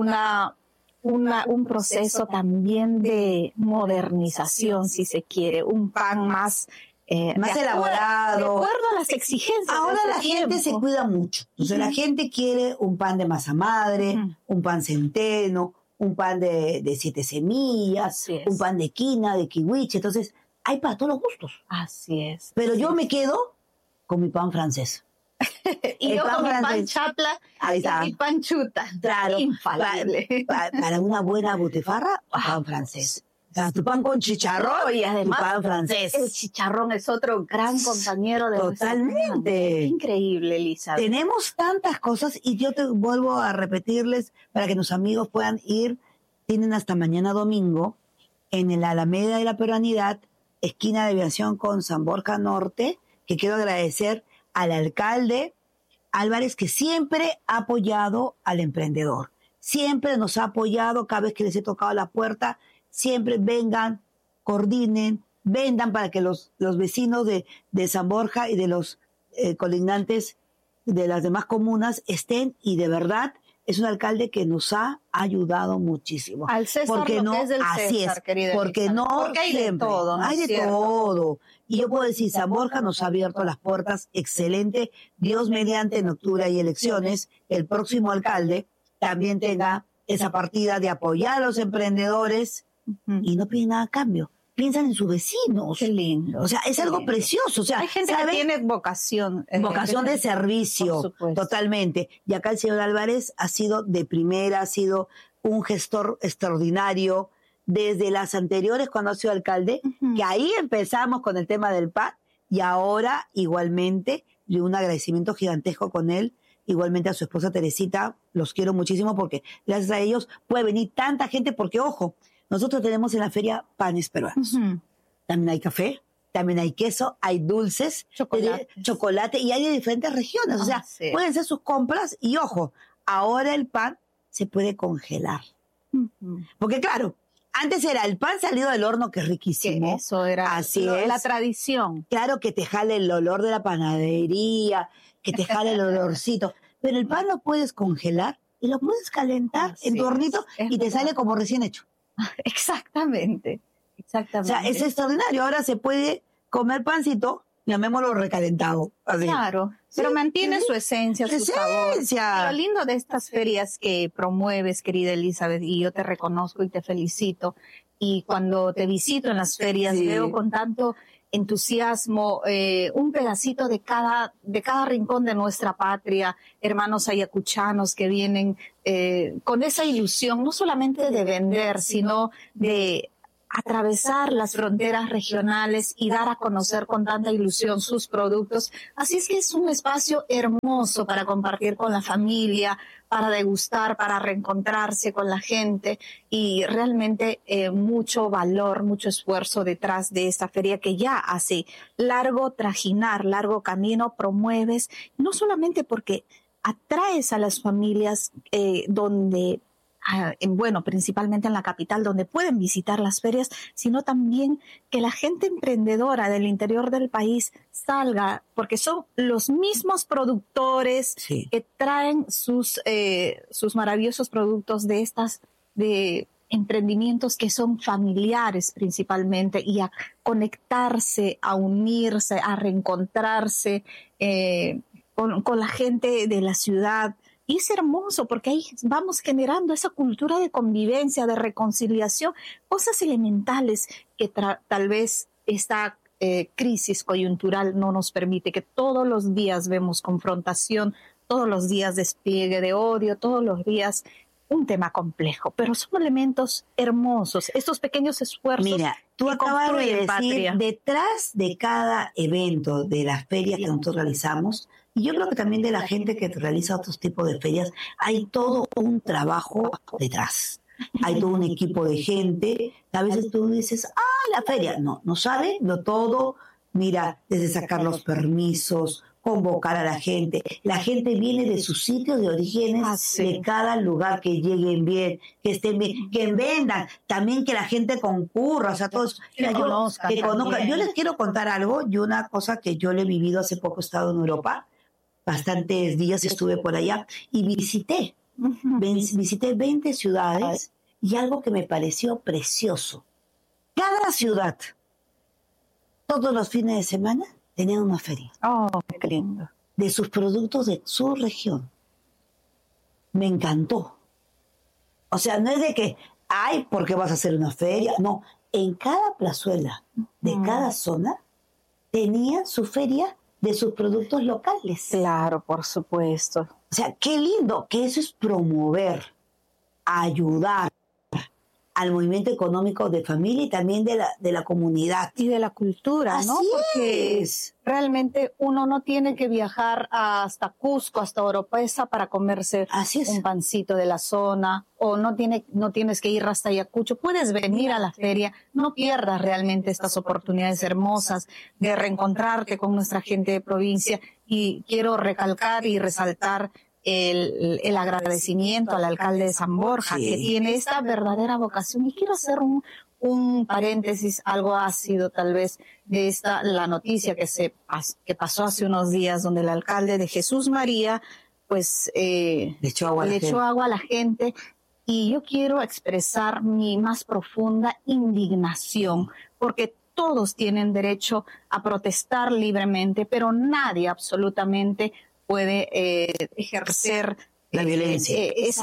un proceso también de modernización, si se quiere, un pan más elaborado. De acuerdo a las exigencias. Ahora la gente se cuida mucho. Entonces la gente quiere un pan de masa madre, un pan centeno, un pan de 7 semillas, un pan de quina, de kiwiche. Entonces hay para todos los gustos. Así es. Pero yo me quedo con mi pan francés. Y yo con mi pan chapla y mi pan chuta. Claro. Infalible. Para una buena butifarra, pan francés. Tu pan con chicharrón y además tu pan francés. El chicharrón es otro gran compañero de Totalmente. Increíble, Elizabeth. Tenemos tantas cosas y yo te vuelvo a repetirles para que nuestros amigos puedan ir. Tienen hasta mañana domingo en el Alameda de la Peruanidad, esquina de Aviación con San Borja Norte, que quiero agradecer al alcalde Álvarez, que siempre ha apoyado al emprendedor. Siempre nos ha apoyado cada vez que les he tocado la puerta. Siempre vengan, coordinen, vendan para que los vecinos de San Borja y de los colindantes de las demás comunas estén, y de verdad es un alcalde que nos ha ayudado muchísimo. Al César porque lo no, que es del así César, es, querida porque Elizabeth. no Porque hay siempre, de todo, ¿no? hay de todo. Y yo puedo decir, San Borja nos ha abierto las puertas, excelente. Dios mediante, en octubre hay elecciones, el próximo alcalde también tenga esa partida de apoyar a los emprendedores y no piden nada a cambio. Piensan en sus vecinos. Qué lindo. O sea, es algo precioso. O sea, hay gente que tiene vocación. Vocación de servicio, totalmente. Y acá el señor Álvarez ha sido de primera, ha sido un gestor extraordinario desde las anteriores cuando ha sido alcalde, que ahí empezamos con el tema del PAN, y ahora igualmente, y un agradecimiento gigantesco con él, igualmente a su esposa Teresita, los quiero muchísimo porque gracias a ellos puede venir tanta gente, porque ojo, nosotros tenemos en la feria panes peruanos. También hay café, también hay queso, hay dulces, chocolate, y hay de diferentes regiones. O sea, pueden ser sus compras, y ojo, ahora el pan se puede congelar. Porque claro, antes era el pan salido del horno, que es riquísimo. Eso era la tradición. Claro, que te jale el olor de la panadería, que te jale el olorcito. Pero el pan lo puedes congelar y lo puedes calentar en tu hornito y te sale como recién hecho. Exactamente. O sea, es extraordinario. Ahora se puede comer pancito, llamémoslo recalentado. Así. Claro, pero mantiene su esencia, su sabor. Lo lindo de estas ferias que promueves, querida Elizabeth, y yo te reconozco y te felicito, y cuando te visito en las ferias veo con tanto entusiasmo, un pedacito de cada rincón de nuestra patria, hermanos ayacuchanos que vienen con esa ilusión, no solamente de vender, sino de atravesar las fronteras regionales y dar a conocer con tanta ilusión sus productos. Así es que es un espacio hermoso para compartir con la familia, para degustar, para reencontrarse con la gente y realmente mucho valor, mucho esfuerzo detrás de esta feria que ya hace largo trajinar, largo camino, promueves, no solamente porque atraes a las familias donde principalmente en la capital, donde pueden visitar las ferias, sino también que la gente emprendedora del interior del país salga, porque son los mismos productores que traen sus maravillosos productos de emprendimientos que son familiares principalmente, y a conectarse, a unirse, a reencontrarse con la gente de la ciudad. Y es hermoso porque ahí vamos generando esa cultura de convivencia, de reconciliación, cosas elementales que tal vez esta crisis coyuntural no nos permite, que todos los días vemos confrontación, todos los días despliegue de odio, todos los días un tema complejo, pero son elementos hermosos, estos pequeños esfuerzos. Mira, tú acabas de decir, patria. Detrás de cada evento de las ferias que nosotros realizamos, y yo creo que también de la gente que realiza otros tipos de ferias, hay todo un trabajo detrás. Hay todo un equipo de gente. A veces tú dices, la feria. No sabe lo todo. Mira, desde sacar los permisos, convocar a la gente. La gente viene de sus sitios de orígenes, de cada lugar, que lleguen bien, que estén bien, que vendan, también que la gente concurra, o sea, todos que conozcan. Yo les quiero contar algo, y una cosa que yo le he vivido hace poco. He estado en Europa, bastantes días estuve por allá y visité 20 ciudades, y algo que me pareció precioso. Cada ciudad, todos los fines de semana, tenían una feria. ¡Oh, qué lindo! De sus productos de su región. Me encantó. O sea, no es de que, ¿por qué vas a hacer una feria? No, en cada plazuela de cada zona tenía su feria de sus productos locales. Claro, por supuesto. O sea, qué lindo, que eso es promover, ayudar al movimiento económico de familia y también de la comunidad. Y de la cultura, Así ¿no? Porque es. Realmente uno no tiene que viajar hasta Cusco, hasta Oropesa para comerse un pancito de la zona, o no tienes que ir hasta Ayacucho. Puedes venir a la feria, no pierdas realmente estas oportunidades hermosas de reencontrarte con nuestra gente de provincia. Y quiero recalcar y resaltar el agradecimiento al alcalde de San Borja, que tiene esta verdadera vocación. Y quiero hacer un paréntesis, algo ácido tal vez, de la noticia que pasó hace unos días, donde el alcalde de Jesús María pues le echó agua a la gente. Y yo quiero expresar mi más profunda indignación, porque todos tienen derecho a protestar libremente, pero nadie absolutamente puede ejercer la violencia,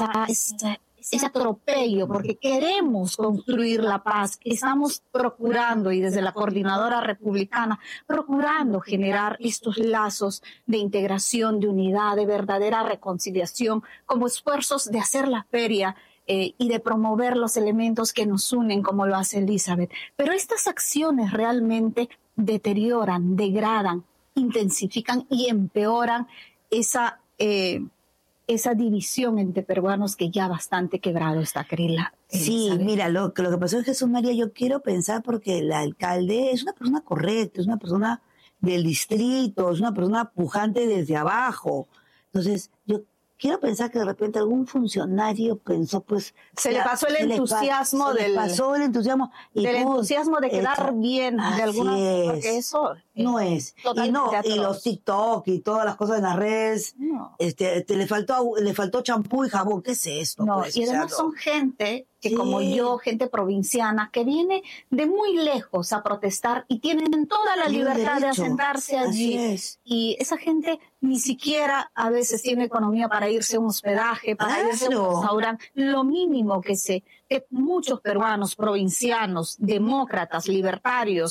ese atropello, porque queremos construir la paz. Estamos procurando, y desde la Coordinadora Republicana, procurando generar estos lazos de integración, de unidad, de verdadera reconciliación, como esfuerzos de hacer la feria y de promover los elementos que nos unen, como lo hace Elizabeth. Pero estas acciones realmente deterioran, degradan, intensifican y empeoran esa división entre peruanos que ya bastante quebrado está, Carila. Sí, mira, lo que pasó en Jesús María, yo quiero pensar, porque el alcalde es una persona correcta, es una persona del distrito, es una persona pujante desde abajo. Entonces, yo quiero pensar que de repente algún funcionario pensó, pues... Se le pasó el entusiasmo del entusiasmo de quedar bien, de alguna forma, porque eso... No es. Y los TikTok y todas las cosas en las redes, le faltó champú y jabón. ¿Qué es esto? No, pues? Y además son gente que como yo, gente provinciana, que viene de muy lejos a protestar y tienen toda la libertad de asentarse allí. Y esa gente ni siquiera a veces tiene economía para irse a un hospedaje, para irse a un restaurante. Lo mínimo que muchos peruanos provincianos, demócratas, libertarios,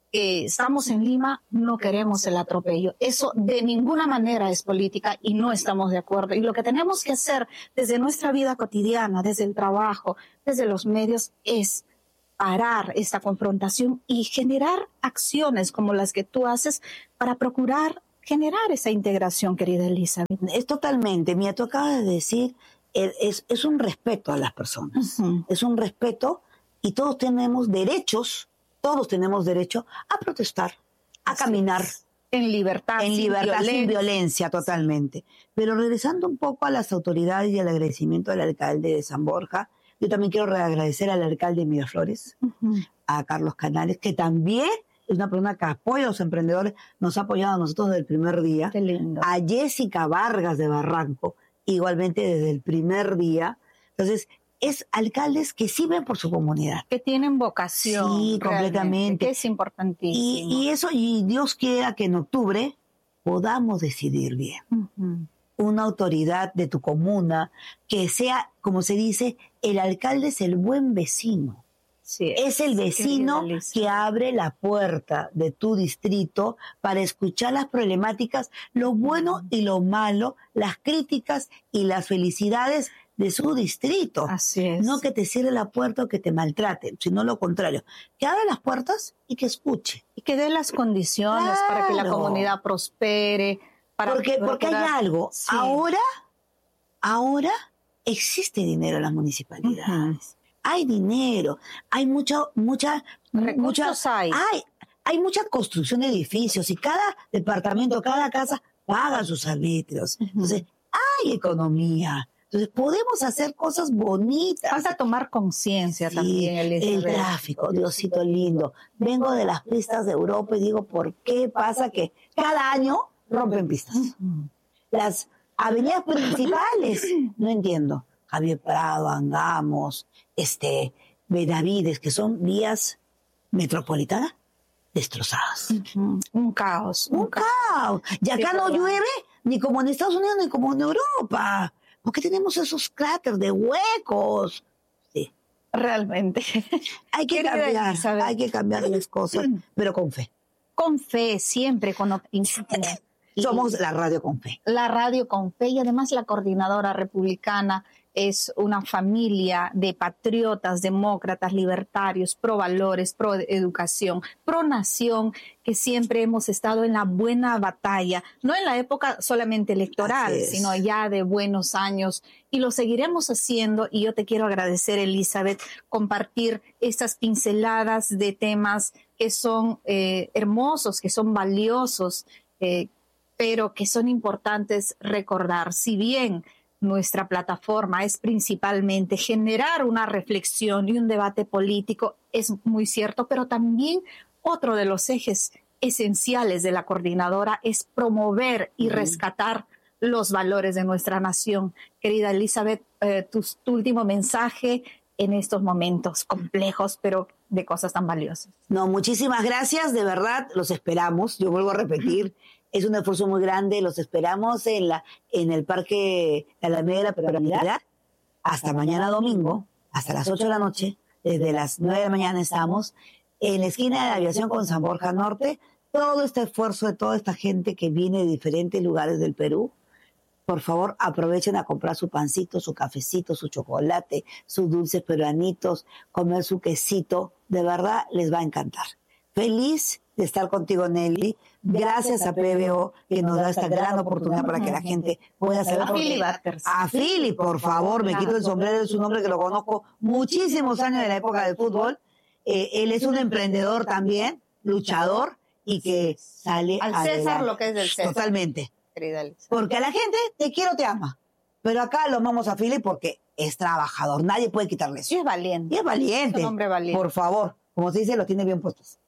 estamos en Lima, no queremos el atropello. Eso de ninguna manera es política y no estamos de acuerdo. Y lo que tenemos que hacer desde nuestra vida cotidiana, desde el trabajo, desde los medios, es parar esta confrontación y generar acciones como las que tú haces para procurar generar esa integración, querida Elizabeth. Es totalmente, mira, tú acabas de decir, es un respeto a las personas, es un respeto y todos tenemos derechos a protestar, a caminar. En libertad, sin violencia, totalmente. Pero regresando un poco a las autoridades y al agradecimiento al alcalde de San Borja, yo también quiero agradecer al alcalde de Miraflores, a Carlos Canales, que también es una persona que apoya a los emprendedores, nos ha apoyado a nosotros desde el primer día. Qué lindo. A Jessica Vargas de Barranco, igualmente desde el primer día. Entonces, es alcaldes que sí ven por su comunidad. Que tienen vocación. Sí, completamente. Que es importantísimo. Y eso, y Dios quiera que en octubre podamos decidir bien. Una autoridad de tu comuna que sea, como se dice, el alcalde es el buen vecino. Sí, es el vecino que abre la puerta de tu distrito para escuchar las problemáticas, lo bueno y lo malo, las críticas y las felicidades de su distrito. Así es. No que te cierre la puerta o que te maltrate, sino lo contrario. Que abra las puertas y que escuche. Y que dé las condiciones para que la comunidad prospere. Porque hay algo. Sí. Ahora existe dinero en las municipalidades. Hay dinero, hay mucha construcción de edificios y cada departamento, cada casa paga sus arbitrios. Entonces, hay economía. Entonces, podemos hacer cosas bonitas. Falta tomar conciencia también, Elizabeth. El tráfico, Diosito lindo. Vengo de las pistas de Europa y digo, ¿por qué pasa que cada año rompen pistas? Las avenidas principales, no entiendo. Javier Prado, Angamos, Benavides, que son vías metropolitanas destrozadas. Un caos. Un caos. Y acá no llueve ni como en Estados Unidos ni como en Europa. ¿Por qué tenemos esos cráteres de huecos? Sí. Realmente. Hay que cambiar las cosas, pero con fe. Con fe, siempre con optimismo. Somos la Radio con Fe. La Radio con Fe y además la Coordinadora Republicana es una familia de patriotas, demócratas, libertarios, pro valores, pro educación, pro nación, que siempre hemos estado en la buena batalla, no en la época solamente electoral, sino ya de buenos años, y lo seguiremos haciendo. Y yo te quiero agradecer, Elizabeth, compartir estas pinceladas de temas que son hermosos, que son valiosos, pero que son importantes recordar. Si bien nuestra plataforma es principalmente generar una reflexión y un debate político, es muy cierto, pero también otro de los ejes esenciales de la coordinadora es promover y rescatar los valores de nuestra nación. Querida Elizabeth, tu último mensaje en estos momentos complejos, pero de cosas tan valiosas. No, muchísimas gracias, de verdad, los esperamos, yo vuelvo a repetir, es un esfuerzo muy grande, los esperamos en el Parque de Alameda de la Prosperidad hasta mañana domingo, hasta las 8 de la noche, desde las 9 de la mañana estamos en la esquina de la Aviación con San Borja Norte. Todo este esfuerzo de toda esta gente que viene de diferentes lugares del Perú, por favor, aprovechen a comprar su pancito, su cafecito, su chocolate, sus dulces peruanitos, comer su quesito. De verdad, les va a encantar. Feliz de estar contigo, Nelly. Gracias a PBO, que nos da esta gran oportunidad para que la gente pueda saber. A Philly, por favor, me quito el sombrero, es un hombre que lo conozco muchísimos años de la época del fútbol. Él es un emprendedor también, luchador, y que sale al adelante. César lo que es del César. Totalmente. Elizabeth. Porque a la gente, te quiero, te ama. Pero acá lo amamos a Philly porque es trabajador. Nadie puede quitarle eso. Y es valiente. Y es valiente. Es un hombre valiente. Por favor, como se dice, lo tiene bien puestos.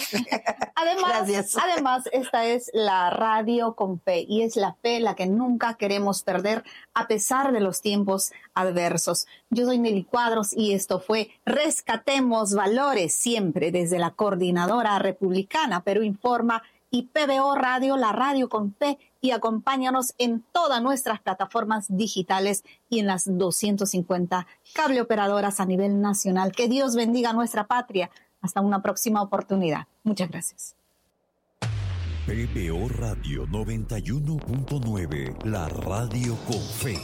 Además, esta es la Radio con Fe y es la fe la que nunca queremos perder a pesar de los tiempos adversos. Yo soy Nelly Cuadros y esto fue Rescatemos Valores, siempre desde la Coordinadora Republicana Perú Informa y PBO Radio, la Radio con Fe, y acompáñanos en todas nuestras plataformas digitales y en las 250 cable operadoras a nivel nacional. Que Dios bendiga a nuestra patria. Hasta una próxima oportunidad. Muchas gracias. PBO Radio 91.9, la radio con fe.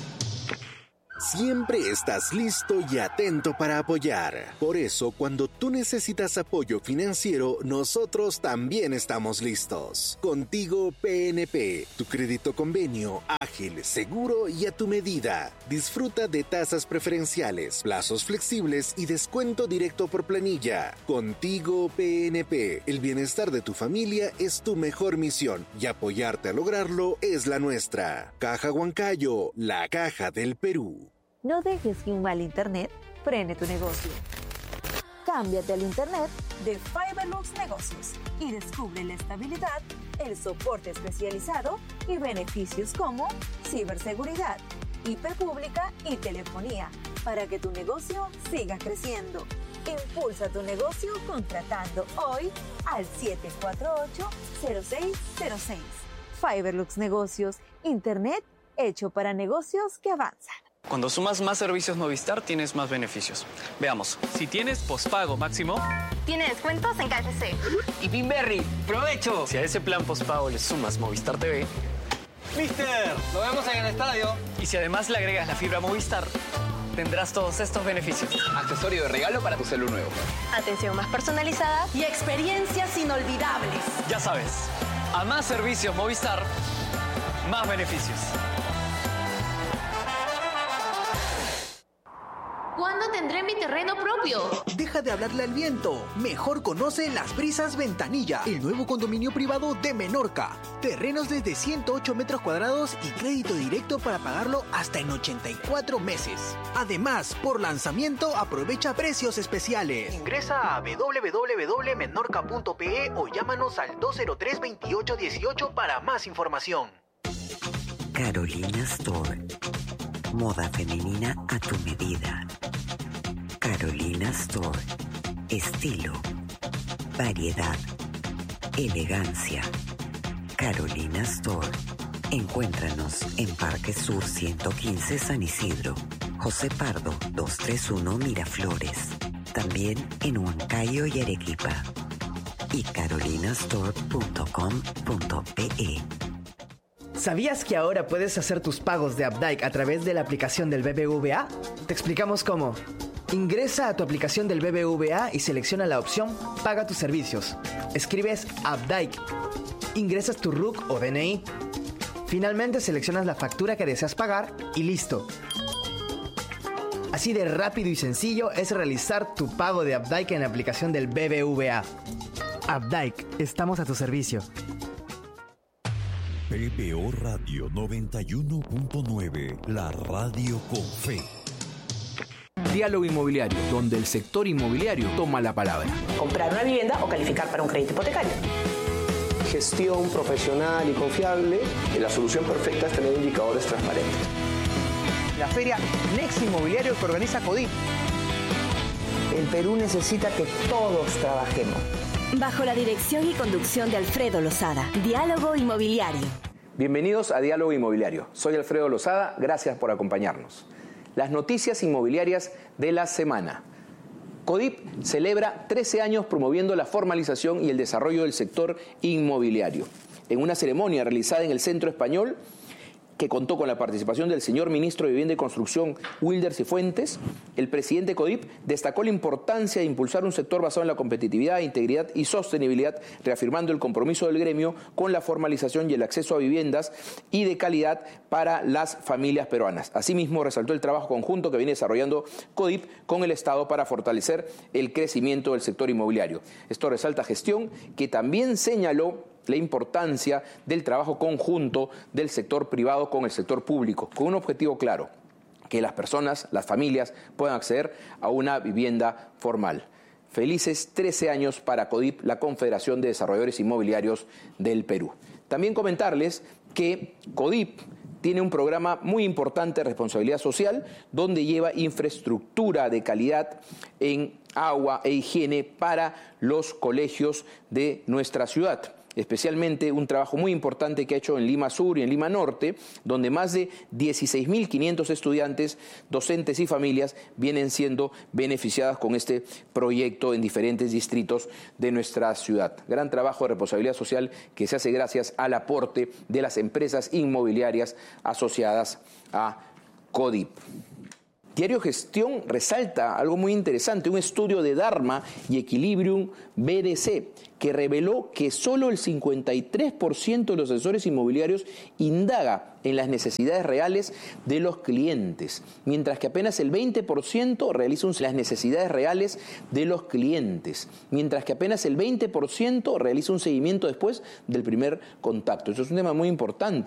Siempre estás listo y atento para apoyar. Por eso, cuando tú necesitas apoyo financiero, nosotros también estamos listos. Contigo PNP, tu crédito convenio, ágil, seguro y a tu medida. Disfruta de tasas preferenciales, plazos flexibles y descuento directo por planilla. Contigo PNP, el bienestar de tu familia es tu mejor misión y apoyarte a lograrlo es la nuestra. Caja Huancayo, la caja del Perú. No dejes que un mal internet frene tu negocio. Cámbiate al internet de Fiberlux Negocios y descubre la estabilidad, el soporte especializado y beneficios como ciberseguridad, IP pública y telefonía para que tu negocio siga creciendo. Impulsa tu negocio contratando hoy al 748-0606. Fiberlux Negocios, internet hecho para negocios que avanzan. Cuando sumas más servicios Movistar, tienes más beneficios. Veamos, si tienes pospago máximo, Tiene descuentos en KFC. Y Pinberry, provecho. si a ese plan pospago le sumas Movistar TV, Mister, nos vemos en el estadio. y si además le agregas la fibra Movistar, tendrás todos estos beneficios. Accesorio de regalo para tu celu nuevo. Atención más personalizada. Y experiencias inolvidables. Ya sabes, a más servicios Movistar, más beneficios. ¿Cuándo tendré mi terreno propio? Deja de hablarle al viento. Mejor conoce Las Brisas Ventanilla, el nuevo condominio privado de Menorca. Terrenos desde 108 metros cuadrados y crédito directo para pagarlo hasta en 84 meses. Además, por lanzamiento aprovecha precios especiales. Ingresa a www.menorca.pe o llámanos al 203-2818 para más información. Carolina Store. Moda femenina a tu medida. Carolina Store. Estilo. Variedad. Elegancia. Carolina Store. Encuéntranos en Parque Sur 115 San Isidro. José Pardo 231 Miraflores. También en Huancayo y Arequipa. Y carolinastore.com.pe. ¿Sabías que ahora puedes hacer tus pagos de Updike a través de la aplicación del BBVA? Te explicamos cómo. Ingresa a tu aplicación del BBVA y selecciona la opción Paga tus servicios. Escribes Updike. Ingresas tu RUC o DNI. Finalmente seleccionas la factura que deseas pagar y listo. Así de rápido y sencillo es realizar tu pago de Updike en la aplicación del BBVA. Updike, estamos a tu servicio. PBO Radio 91.9, la radio con fe. Diálogo Inmobiliario, donde el sector inmobiliario toma la palabra. Comprar una vivienda o calificar para un crédito hipotecario. Gestión profesional y confiable. La solución perfecta es tener indicadores transparentes. La feria Next Inmobiliario que organiza CODIP. El Perú necesita que todos trabajemos. Bajo la dirección y conducción de Alfredo Lozada. Diálogo Inmobiliario. Bienvenidos a Diálogo Inmobiliario. Soy Alfredo Lozada, gracias por acompañarnos. Las noticias inmobiliarias de la semana. CODIP celebra 13 años promoviendo la formalización y el desarrollo del sector inmobiliario. En una ceremonia realizada en el Centro Español, que contó con la participación del señor ministro de Vivienda y Construcción, Wilder Cifuentes, el presidente CODIP destacó la importancia de impulsar un sector basado en la competitividad, integridad y sostenibilidad, reafirmando el compromiso del gremio con la formalización y el acceso a viviendas y de calidad para las familias peruanas. Asimismo, resaltó el trabajo conjunto que viene desarrollando CODIP con el Estado para fortalecer el crecimiento del sector inmobiliario. Esto resalta gestión que también señaló la importancia del trabajo conjunto del sector privado con el sector público, con un objetivo claro, que las personas, las familias, puedan acceder a una vivienda formal. Felices 13 años para CODIP, la Confederación de Desarrolladores Inmobiliarios del Perú. También comentarles que CODIP tiene un programa muy importante de responsabilidad social, donde lleva infraestructura de calidad en agua e higiene para los colegios de nuestra ciudad. especialmente un trabajo muy importante que ha hecho en Lima Sur y en Lima Norte, donde más de 16.500 estudiantes, docentes y familias vienen siendo beneficiadas con este proyecto en diferentes distritos de nuestra ciudad. Gran trabajo de responsabilidad social que se hace gracias al aporte de las empresas inmobiliarias asociadas a CODIP. Diario Gestión resalta algo muy interesante, un estudio de Dharma y Equilibrium BDC que reveló que solo el 53% de los asesores inmobiliarios indaga en las necesidades reales de los clientes, mientras que apenas el 20% realiza las necesidades reales de los clientes, mientras que apenas el 20% realiza un seguimiento después del primer contacto. Eso es un tema muy importante.